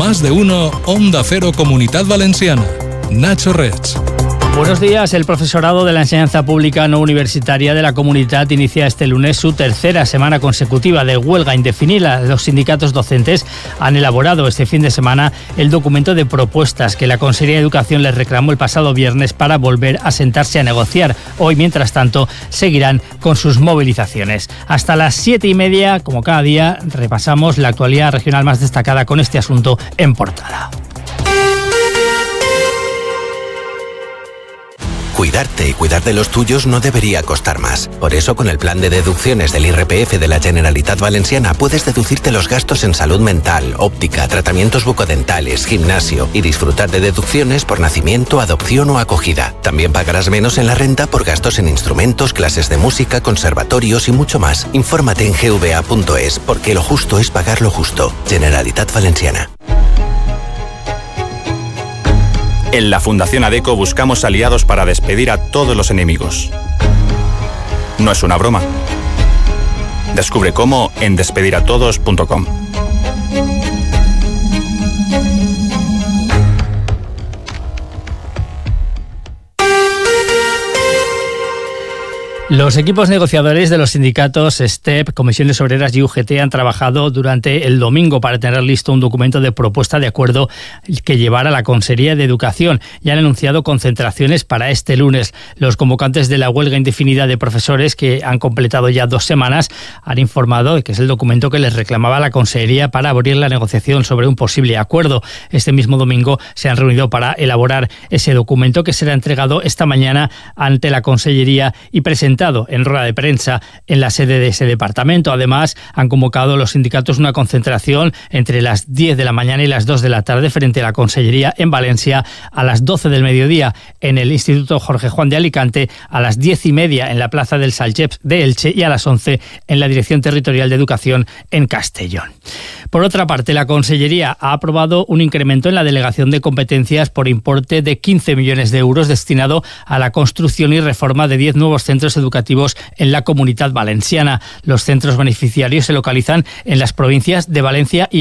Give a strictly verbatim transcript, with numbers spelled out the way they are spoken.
Más de uno, Onda Cero Comunidad Valenciana. Nacho Reig. Buenos días. El profesorado de la enseñanza pública no universitaria de la comunidad inicia este lunes su tercera semana consecutiva de huelga indefinida. Los sindicatos docentes han elaborado este fin de semana el documento de propuestas que la Consellería de Educación les reclamó el pasado viernes para volver a sentarse a negociar. Hoy, mientras tanto, seguirán con sus movilizaciones. Hasta las siete y media, como cada día, repasamos la actualidad regional más destacada con este asunto en portada. Cuidarte y cuidar de los tuyos no debería costar más. Por eso, con el plan de deducciones del I R P F de la Generalitat Valenciana, puedes deducirte los gastos en salud mental, óptica, tratamientos bucodentales, gimnasio y disfrutar de deducciones por nacimiento, adopción o acogida. También pagarás menos en la renta por gastos en instrumentos, clases de música, conservatorios y mucho más. Infórmate en g v a punto es, porque lo justo es pagar lo justo. Generalitat Valenciana. En la Fundación ADECO buscamos aliados para despedir a todos los enemigos. No es una broma. Descubre cómo en despediratodos punto com. Los equipos negociadores de los sindicatos S T E P, Comisiones Obreras y U G T han trabajado durante el domingo para tener listo un documento de propuesta de acuerdo que llevará a la Consellería de Educación y han anunciado concentraciones para este lunes. Los convocantes de la huelga indefinida de profesores, que han completado ya dos semanas, han informado de que es el documento que les reclamaba la Consellería para abrir la negociación sobre un posible acuerdo. Este mismo domingo se han reunido para elaborar ese documento que será entregado esta mañana ante la Consellería y presentado en rueda de prensa en la sede de ese departamento. Además, han convocado los sindicatos una concentración entre las diez de la mañana y las dos de la tarde frente a la Consellería en Valencia, a las doce del mediodía en el Instituto Jorge Juan de Alicante, a las diez y media en la Plaza del Salgeps de Elche y a las once en la Dirección Territorial de Educación en Castellón. Por otra parte, la Consellería ha aprobado un incremento en la delegación de competencias por importe de quince millones de euros destinado a la construcción y reforma de diez nuevos centros educativos en la Comunidad Valenciana. Los centros beneficiarios se localizan en las provincias de Valencia y